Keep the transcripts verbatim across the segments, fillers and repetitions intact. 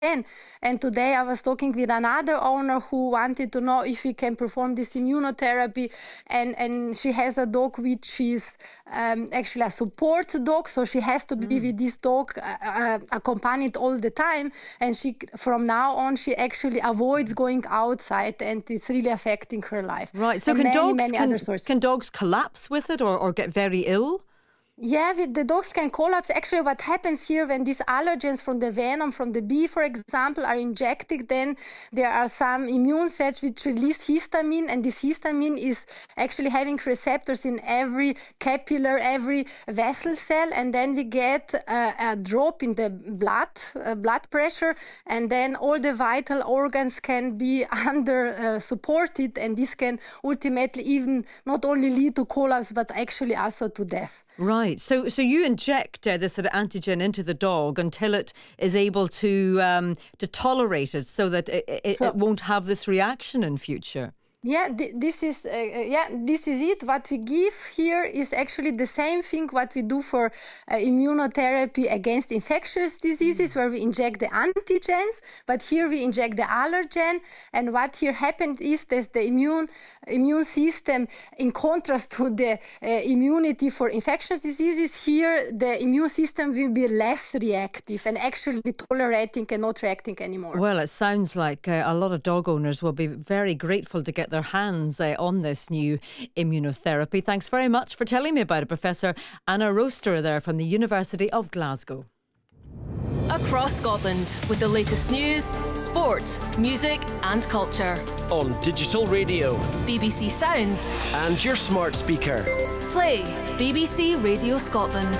can. And today I was talking with another owner who wanted to know if we can perform this immunotherapy. And, and she has a dog which is um, actually a support dog. So she has to be mm. with this dog uh, uh, accompanied all the time. And she, from now on, she actually avoids going outside, and it's really affecting her life. Right. So and can many, dogs many can, other sorts. can dogs collapse with it or, or get very ill? Yeah, with the dogs can collapse. Actually, what happens here when these allergens from the venom from the bee, for example, are injected, then there are some immune cells which release histamine, and this histamine is actually having receptors in every capillary, every vessel cell, and then we get a, a drop in the blood, uh, blood pressure, and then all the vital organs can be under uh, supported, and this can ultimately even not only lead to collapse, but actually also to death. Right. So so you inject uh, this sort of antigen into the dog until it is able to um, to tolerate it, so that it, it, so, it won't have this reaction in future. Yeah, th- this is uh, yeah, this is it. What we give here is actually the same thing what we do for uh, immunotherapy against infectious diseases, mm. where we inject the antigens, but here we inject the allergen. And what here happened is that the immune immune system, in contrast to the uh, immunity for infectious diseases, here the immune system will be less reactive and actually tolerating and not reacting anymore. Well, it sounds like uh, a lot of dog owners will be very grateful to get their hands uh, on this new immunotherapy. Thanks very much for telling me about it, Professor Anna Roster there from the University of Glasgow. Across Scotland with the latest news, sport, music and culture. On digital radio, B B C Sounds and your smart speaker. Play B B C Radio Scotland.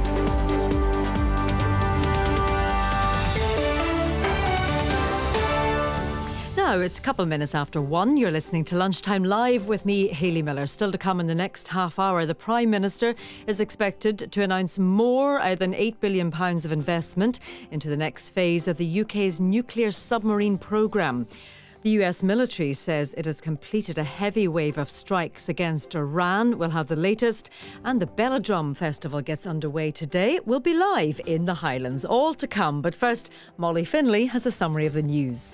Now, it's a couple of minutes after one. You're listening to Lunchtime Live with me, Hayley Miller. Still to come in the next half hour, the Prime Minister is expected to announce more than eight billion pounds of investment into the next phase of the U K's nuclear submarine programme. The U S military says it has completed a heavy wave of strikes against Iran. We'll have the latest, and the Belladrum Festival gets underway today. We'll be live in the Highlands. All to come, but first, Molly Finlay has a summary of the news.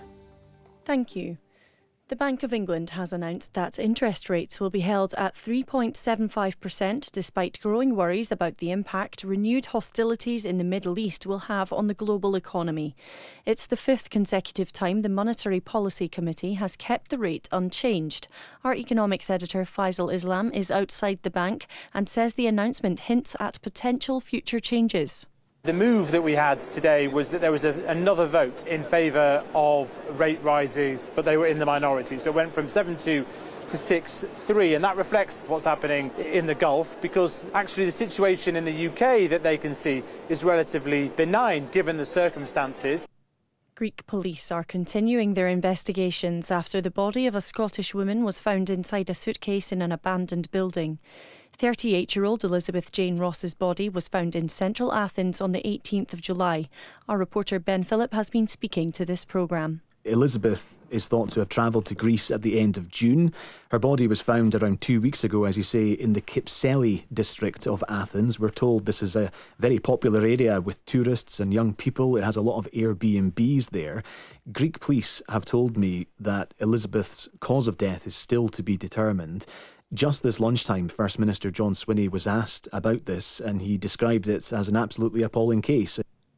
Thank you. The Bank of England has announced that interest rates will be held at three point seven five percent despite growing worries about the impact renewed hostilities in the Middle East will have on the global economy. It's the fifth consecutive time the Monetary Policy Committee has kept the rate unchanged. Our economics editor Faisal Islam is outside the bank and says the announcement hints at potential future changes. The move that we had today was that there was a, another vote in favour of rate rises, but they were in the minority. So it went from seven two to six three, and that reflects what's happening in the Gulf, because actually the situation in the U K that they can see is relatively benign given the circumstances. Greek police are continuing their investigations after the body of a Scottish woman was found inside a suitcase in an abandoned building. thirty-eight-year-old Elizabeth Jane Ross's body was found in central Athens on the eighteenth of July. Our reporter Ben Phillip has been speaking to this programme. Elizabeth is thought to have travelled to Greece at the end of June. Her body was found around two weeks ago, as you say, in the Kypseli district of Athens. We're told this is a very popular area with tourists and young people. It has a lot of Airbnbs there. Greek police have told me that Elizabeth's cause of death is still to be determined. Just this lunchtime, First Minister John Swinney was asked about this, and he described it as an absolutely appalling case.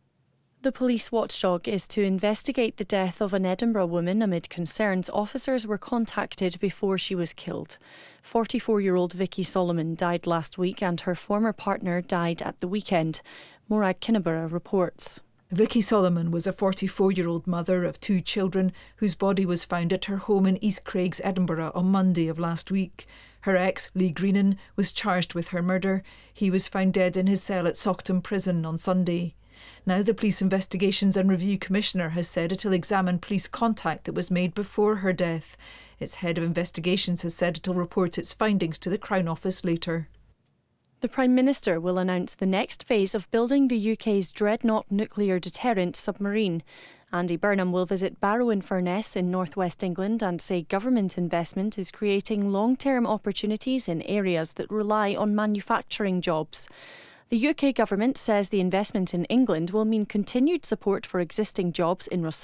The police watchdog is to investigate the death of an Edinburgh woman amid concerns officers were contacted before she was killed. forty-four-year-old Vicky Solomon died last week and her former partner died at the weekend. Morag Kinnaborough reports. Vicky Solomon was a forty-four-year-old mother of two children whose body was found at her home in East Craigs, Edinburgh on Monday of last week. Her ex, Lee Greenan, was charged with her murder. He was found dead in his cell at Saughton Prison on Sunday. Now the Police Investigations and Review Commissioner has said it'll examine police contact that was made before her death. Its head of investigations has said it'll report its findings to the Crown Office later. The Prime Minister will announce the next phase of building the U K's Dreadnought nuclear deterrent submarine. Andy Burnham will visit Barrow-in-Furness in northwest England and say government investment is creating long-term opportunities in areas that rely on manufacturing jobs. The U K government says the investment in England will mean continued support for existing jobs in research